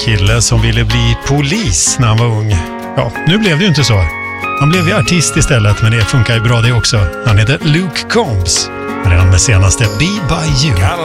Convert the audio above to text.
kille som ville bli polis när han var ung. Ja, nu blev det ju inte så. Han blev ju artist istället, men det funkar ju bra det också. Han heter Luke Combs. Men det är han med senaste Be By You.